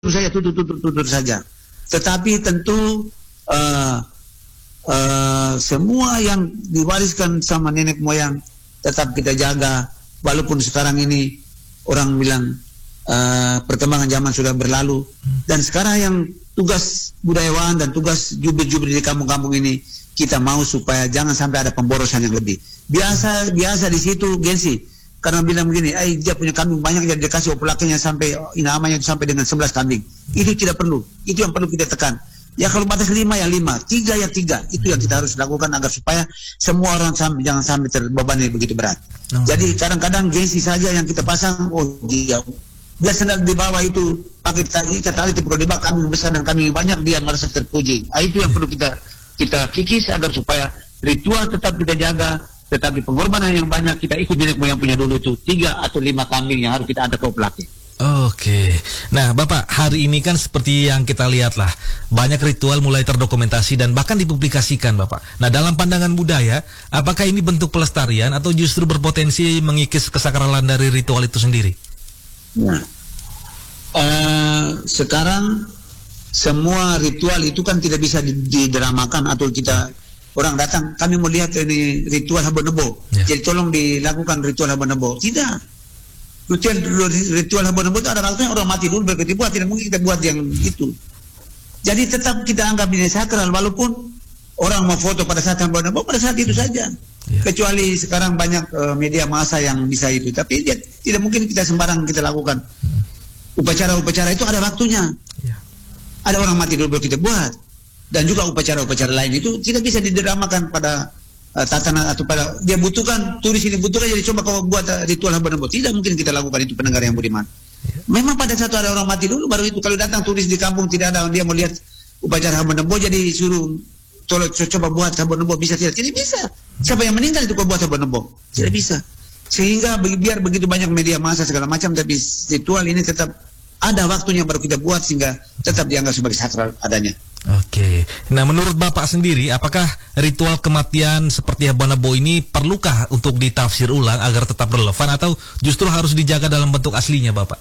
saja, tutur saja. Tetapi tentu semua yang diwariskan sama nenek moyang tetap kita jaga, walaupun sekarang ini orang bilang perkembangan zaman sudah berlalu, dan sekarang yang tugas budayawan dan tugas jubir-jubir di kampung-kampung ini kita mau supaya jangan sampai ada pemborosan yang lebih. Biasa di situ gengsi, karena bilang begini, dia punya kambing banyak, jadi dia kasih opulakannya sampai namanya sampai dengan 11 kambing. Itu tidak perlu, itu yang perlu kita tekan. Ya kalau batas 5 ya 5, 3 ya 3. Itu yang kita harus lakukan agar supaya semua orang jangan sampai terbebani begitu berat. Jadi kadang-kadang gengsi saja yang kita pasang, dia sendal di bawah itu pakai tali perlu dibak, kambing besar dan kambing banyak, dia merasa terpuji. Itu yang perlu kita kikis agar supaya ritual tetap kita jaga, tetapi pengorbanan yang banyak kita ikut nenek moyang punya dulu itu 3 atau 5 kambing yang harus kita ada ke pelaki. Oke, nah Bapak, hari ini kan seperti yang kita lihat lah, banyak ritual mulai terdokumentasi dan bahkan dipublikasikan Bapak. Nah dalam pandangan budaya, apakah ini bentuk pelestarian atau justru berpotensi mengikis kesakralan dari ritual itu sendiri? Nah, sekarang semua ritual itu kan tidak bisa didramakan atau kita orang datang, kami mau lihat ini ritual Habonebo, jadi tolong dilakukan ritual Habonebo. Tidak. Ritual Habonebo itu ada waktunya, orang mati dulu baru kita buat, tidak mungkin kita buat yang itu. Jadi tetap kita anggap ini sakral, walaupun orang mau foto pada saat Habonebo pada saat itu saja. Kecuali sekarang banyak media massa yang bisa itu, tapi tidak mungkin kita sembarang kita lakukan. Upacara-upacara itu ada waktunya. Ada orang mati dulu baru kita buat. Dan juga upacara-upacara lain itu tidak bisa didramakan pada tatanan atau pada dia butuhkan, turis ini butuhkan, jadi coba kau buat ritual Habonebo. Tidak mungkin kita lakukan itu, pendengar yang budiman. Memang pada satu ada orang mati dulu baru itu. Kalau datang turis di kampung tidak ada, dia mau lihat upacara Habonebo, jadi suruh coba buat Habonebo, bisa tidak? Tidak bisa. Siapa yang meninggal itu kau buat Habonebo? Tidak bisa. Sehingga biar begitu banyak media massa segala macam, tapi ritual ini tetap ada waktunya baru kita buat sehingga tetap dianggap sebagai sakral adanya. Oke, nah menurut Bapak sendiri, apakah ritual kematian seperti Habonebo ini perlukah untuk ditafsir ulang agar tetap relevan atau justru harus dijaga dalam bentuk aslinya, Bapak?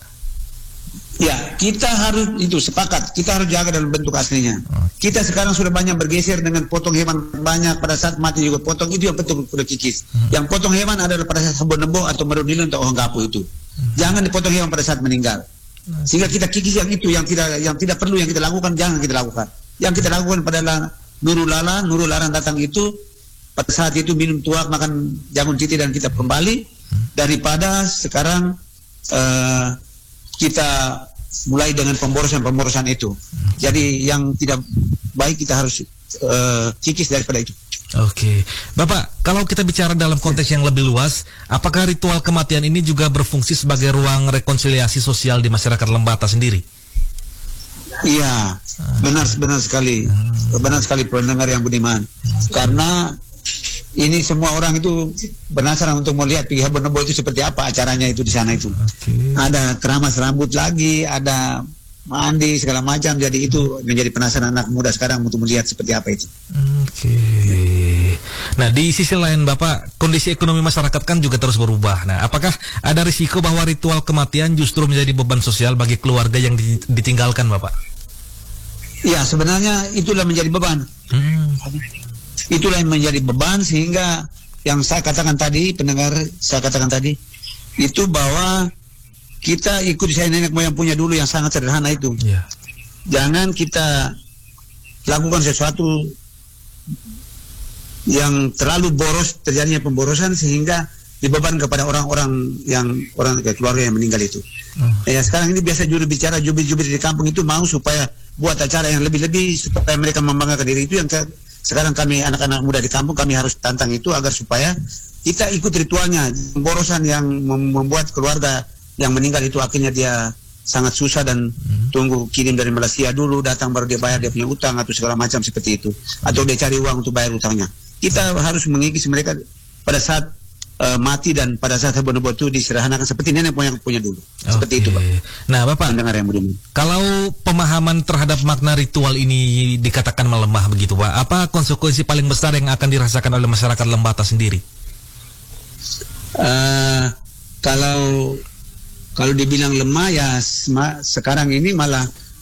Ya, kita harus itu sepakat, kita harus jaga dalam bentuk aslinya. Kita sekarang sudah banyak bergeser dengan potong hewan banyak, pada saat mati juga potong, itu yang betul sudah kikis. Yang potong hewan adalah pada saat Habonebo atau Marunilun atau Ohanggapu itu. Jangan dipotong hewan pada saat meninggal. Sehingga kita kikis yang itu, yang tidak perlu yang kita lakukan, jangan kita lakukan. Yang kita lakukan adalah Nurul Laran datang itu pada saat itu minum tuak, makan jagung titi dan kita kembali, daripada sekarang kita mulai dengan pemborosan itu. Jadi yang tidak baik kita harus kikis daripada itu. Oke, Bapak, kalau kita bicara dalam konteks yang lebih luas, apakah ritual kematian ini juga berfungsi sebagai ruang rekonsiliasi sosial di masyarakat Lembata sendiri? Iya, benar sekali pendengar yang budiman. Karena ini semua orang itu penasaran untuk melihat pergi Habonebo itu seperti apa acaranya itu di sana itu. Ada keramas rambut lagi, ada mandi segala macam, jadi itu menjadi penasaran anak muda sekarang untuk melihat seperti apa itu. Nah di sisi lain Bapak, kondisi ekonomi masyarakat kan juga terus berubah. Nah apakah ada risiko bahwa ritual kematian justru menjadi beban sosial bagi keluarga yang ditinggalkan, Bapak? Ya, sebenarnya itulah menjadi beban. Itulah yang menjadi beban, sehingga yang saya katakan tadi, pendengar saya katakan tadi, itu bahwa kita ikut saya nenek moyang punya dulu yang sangat sederhana itu. Jangan kita lakukan sesuatu yang terlalu boros, terjadinya pemborosan sehingga dibeban kepada orang-orang keluarga yang meninggal itu. Ya sekarang ini biasa juru bicara jubir-jubir di kampung itu mau supaya buat acara yang lebih-lebih supaya mereka membanggakan diri. Itu yang sekarang kami anak-anak muda di kampung kami harus tantang itu agar supaya kita ikut ritualnya. Pemborosan yang membuat keluarga yang meninggal itu akhirnya dia sangat susah dan tunggu kirim dari Malaysia dulu, datang baru dia bayar dia punya utang atau segala macam seperti itu, atau dia cari uang untuk bayar utangnya. Kita harus mengikis mereka pada saat mati dan pada saat Habonebo itu disederhanakan seperti nenek moyang punya dulu. Seperti itu, Pak. Nah, Bapak, pendengar yang budiman, kalau pemahaman terhadap makna ritual ini dikatakan melemah begitu, Pak, apa konsekuensi paling besar yang akan dirasakan oleh masyarakat Lembata sendiri? Kalau dibilang lemah ya sekarang ini malah